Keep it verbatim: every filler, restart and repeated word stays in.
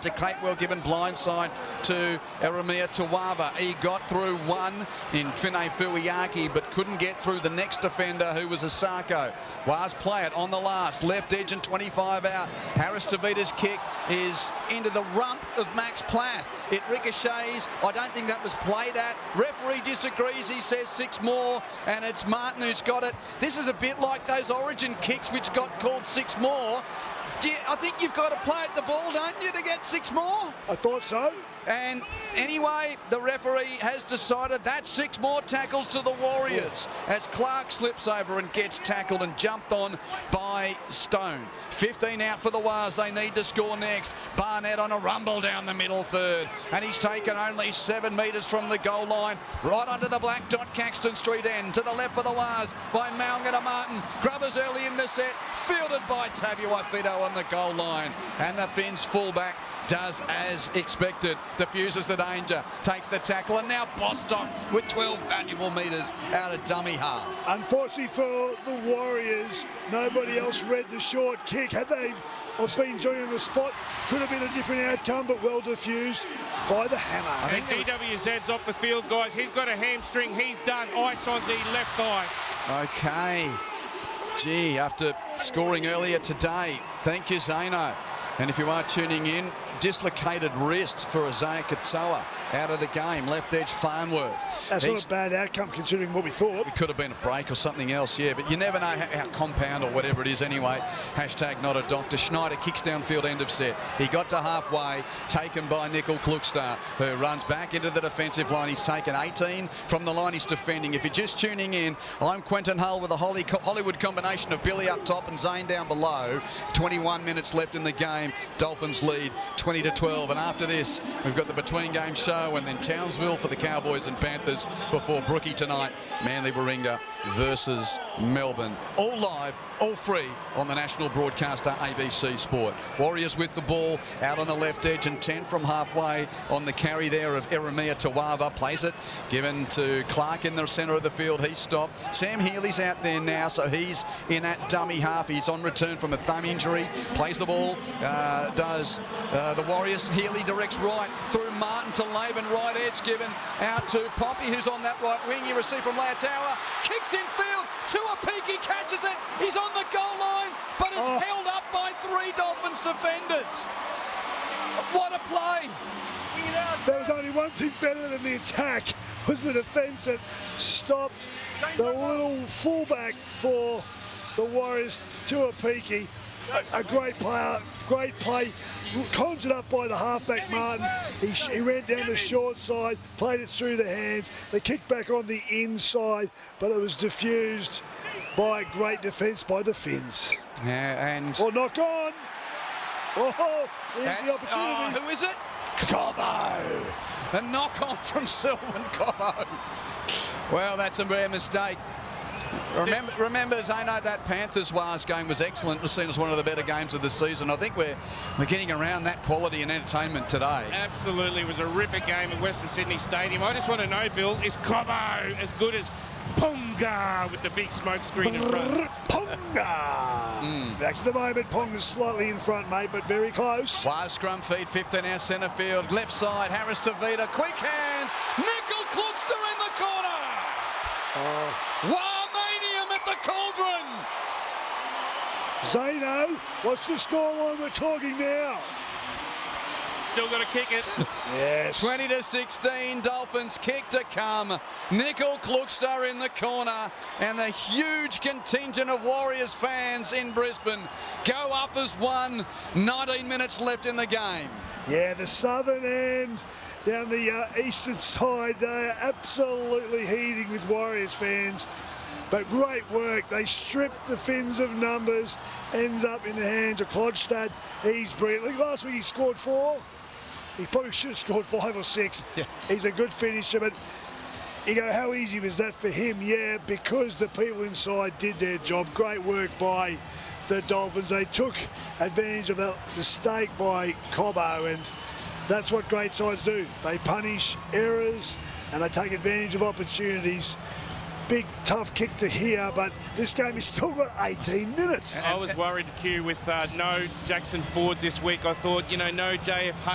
to Capewell, given blindside to Eremia Tawava. He got through one in Finay Fuiaki, but couldn't get through the next defender, who was Asako. Waz play it on the last, left edge and twenty-five out. Harris Tavita's kick is into the rump of Max Plath. It ricochets. I don't think that was played at. Referee disagrees. He says six more, and it's Martin who's got it. This is a bit like those Origin kicks which got called six more. Do you, I think you've got to play at the ball, don't you, to get six more? I thought so. And anyway, the referee has decided that's six more tackles to the Warriors as Clark slips over and gets tackled and jumped on by Stone. fifteen out for the Wars. They need to score next. Barnett on a rumble down the middle third. And he's taken only seven metres from the goal line. Right under the black dot, Caxton Street end. To the left for the Wars by Maungata Martin. Grubbers early in the set. Fielded by Tabuai-Fidow on the goal line. And the Finns fullback does as expected, diffuses the danger, takes the tackle, and now Bostock with twelve valuable metres out of dummy half. Unfortunately for the Warriors, nobody else read the short kick. Had they been joined on the spot, could have been a different outcome, but well diffused by the hammer. I think D W Z's off the field, guys. He's got a hamstring. He's done. Ice on the left thigh. Okay. Gee, after scoring earlier today, thank you, Zano. And if you are tuning in, dislocated wrist for Isaiah Katoa out of the game, left edge Farnworth. That's He's, not a bad outcome considering what we thought. It could have been a break or something else, yeah, but you never know how, how compound or whatever it is anyway. Hashtag not a doctor. Schneider kicks downfield, end of set. He got to halfway, taken by Nickel Klukstar, who runs back into the defensive line. He's taken eighteen from the line he's defending. If you're just tuning in, I'm Quentin Hull with a Hollywood combination of Billy up top and Zane down below. twenty-one minutes left in the game. Dolphins lead twenty to twelve, and after this we've got the between game show and then Townsville for the Cowboys and Panthers before Brookie tonight, Manly Warringah versus Melbourne. All live, all free on the national broadcaster A B C Sport. Warriors with the ball out on the left edge and ten from halfway on the carry there of Eremia Tawava. Plays it, given to Clark in the centre of the field. He's stopped. Sam Healy's out there now, so he's in that dummy half. He's on return from a thumb injury. Plays the ball, uh, does uh, the Warriors. Healy directs right through Martin to Laban, right edge given out to Poppy, who's on that right wing. He received from Leotawa, kicks in field. Tuapiki catches it. He's on the goal line, but is Oh. held up by three Dolphins defenders. What a play! There was only one thing better than the attack, was the defence that stopped the little fullback for the Warriors, Tuapiki. A, a great player, great play, conjured up by the halfback Martin. He, he ran down the short side, played it through the hands. They kicked back on the inside, but it was diffused by great defence by the Finns. Yeah, and Oh, knock on! Oh, here's that's- the opportunity. oh, who is it? Cobbo! A knock on from Sylvan Cobbo. Well, that's a rare mistake. Remember, remember, Zano, that Panthers Wars game was excellent. It was seen as one of the better games of the season. I think we're we're getting around that quality and entertainment today. Absolutely. It was a ripper game at Western Sydney Stadium. I just want to know, Bill, is Cobbo as good as Ponga with the big smoke screen in front? Ponga! Mm. Back to the moment, Ponga's slightly in front, mate, but very close. Wise scrum feed, fifteen out centre field. Left side, Harris Tavita. Quick hands. Nickel Kluckster in the corner. Oh. Warmanium at the Cauldron. Zano, what's the scoreline we're talking now? Still got to kick it. Yes. twenty to sixteen, Dolphins kick to come. Nickel Klukstar in the corner, and the huge contingent of Warriors fans in Brisbane go up as one. nineteen minutes left in the game. Yeah, the southern end down the uh, eastern side, they're absolutely heaving with Warriors fans. But great work. They stripped the Finns of numbers. Ends up in the hands of Klodstad. He's brilliant. Last week he scored four. He probably should have scored five or six. Yeah. He's a good finisher, but you go, how easy was that for him? Yeah, because the people inside did their job. Great work by the Dolphins. They took advantage of the mistake by Cobbo, and that's what great sides do. They punish errors and they take advantage of opportunities. Big, tough kick to here, but this game has still got eighteen minutes. I was worried, Q, with uh, no Jackson Ford this week. I thought, you know, no J F